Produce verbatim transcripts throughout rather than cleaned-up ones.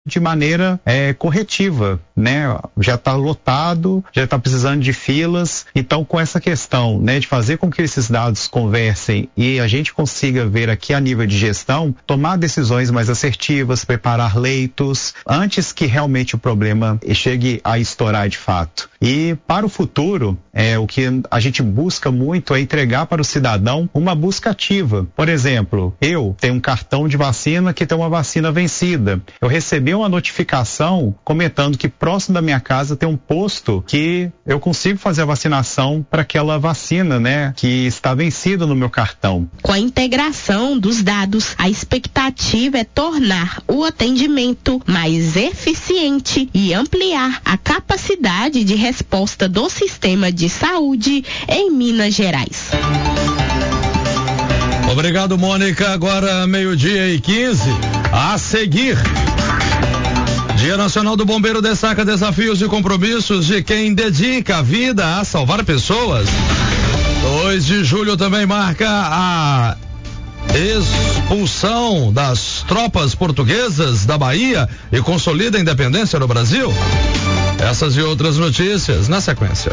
de maneira é, corretiva, né? Já está lotado, já está precisando de filas. Então, com essa questão, né, de fazer com que esses dados conversem e a gente consiga ver aqui a nível de gestão, tomar decisões mais assertivas, preparar leitos antes que realmente o problema chegue a estourar de fato. E para o futuro, é, o que a gente busca muito é entregar para o cidadão uma busca ativa. Por exemplo, eu tenho um cartão de vacina que tem uma vacina vencida. Eu recebi uma notificação comentando que próximo da minha casa tem um posto que eu consigo fazer a vacinação para aquela vacina, né, que está vencida no meu cartão. Com a integração dos dados, a expectativa é tornar o atendimento mais eficiente e ampliar a capacidade de resposta do sistema de saúde em Minas Gerais. Obrigado, Mônica. Agora meio-dia e quinze. A seguir, Dia Nacional do Bombeiro destaca desafios e compromissos de quem dedica a vida a salvar pessoas. dois de julho também marca a expulsão das tropas portuguesas da Bahia e consolida a independência no Brasil. Essas e outras notícias na sequência.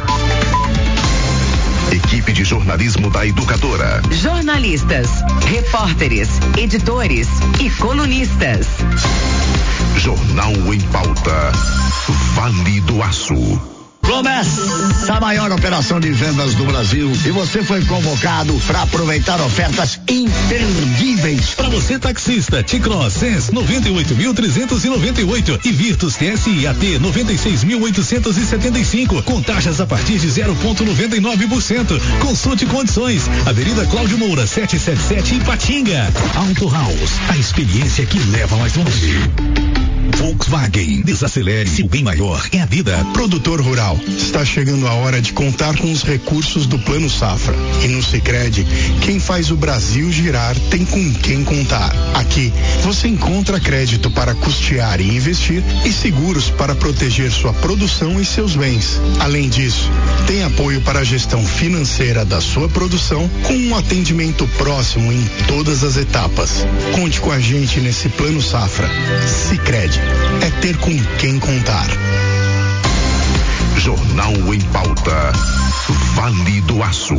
Equipe de jornalismo da Educadora. Jornalistas, repórteres, editores e colunistas. Jornal em Pauta. Vale do Aço. Começa a maior operação de vendas do Brasil e você foi convocado para aproveitar ofertas imperdíveis. Para você taxista, T-Cross Sense noventa e oito mil trezentos e noventa e oito e Virtus T S I A T noventa e seis mil oitocentos e setenta e cinco com taxas a partir de zero vírgula noventa e nove por cento. Consulte condições. Avenida Cláudio Moura setecentos e setenta e sete em Patinga. Auto House, a experiência que leva mais longe. Volkswagen, desacelere, seu bem maior é a vida. Produtor rural, está chegando a hora de contar com os recursos do Plano Safra. E no Sicredi, quem faz o Brasil girar tem com quem contar. Aqui, você encontra crédito para custear e investir e seguros para proteger sua produção e seus bens. Além disso, tem apoio para a gestão financeira da sua produção com um atendimento próximo em todas as etapas. Conte com a gente nesse Plano Safra. Sicredi é ter com quem contar. Jornal em Pauta. Vale do Aço.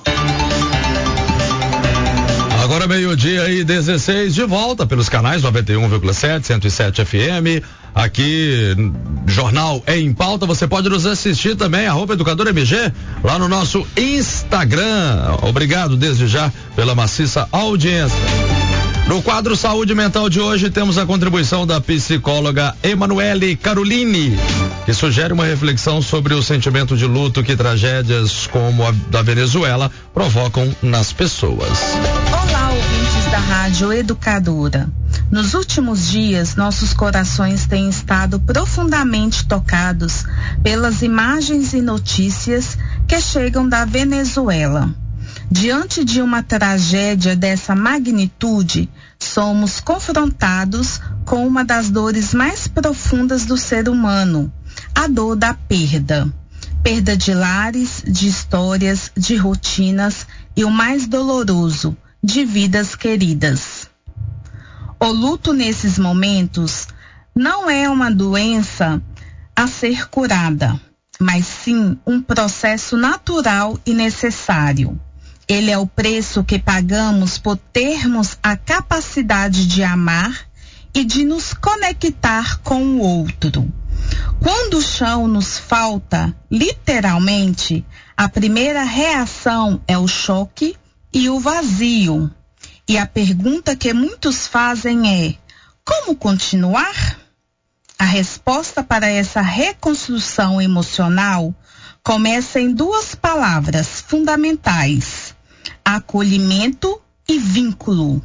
Agora meio-dia e dezesseis, de volta pelos canais noventa e um vírgula sete, cento e sete F M. Aqui, Jornal em Pauta. Você pode nos assistir também, arroba Educador M G, lá no nosso Instagram. Obrigado desde já pela maciça audiência. No quadro Saúde Mental de hoje temos a contribuição da psicóloga Emanuele Caroline, que sugere uma reflexão sobre o sentimento de luto que tragédias como a da Venezuela provocam nas pessoas. Olá, ouvintes da Rádio Educadora. Nos últimos dias, nossos corações têm estado profundamente tocados pelas imagens e notícias que chegam da Venezuela. Diante de uma tragédia dessa magnitude, somos confrontados com uma das dores mais profundas do ser humano, a dor da perda. Perda de lares, de histórias, de rotinas e o mais doloroso, de vidas queridas. O luto nesses momentos não é uma doença a ser curada, mas sim um processo natural e necessário. Ele é o preço que pagamos por termos a capacidade de amar e de nos conectar com o outro. Quando o chão nos falta, literalmente, a primeira reação é o choque e o vazio. E a pergunta que muitos fazem é: como continuar? A resposta para essa reconstrução emocional começa em duas palavras fundamentais: acolhimento e vínculo.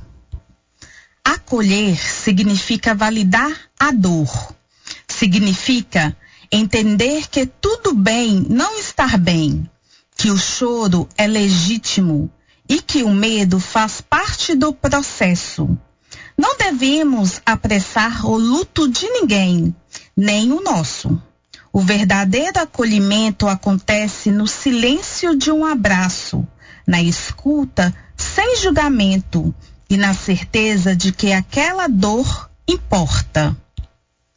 Acolher significa validar a dor. Significa entender que tudo bem não estar bem, que o choro é legítimo e que o medo faz parte do processo. Não devemos apressar o luto de ninguém, nem o nosso. O verdadeiro acolhimento acontece no silêncio de um abraço, na escuta sem julgamento e na certeza de que aquela dor importa.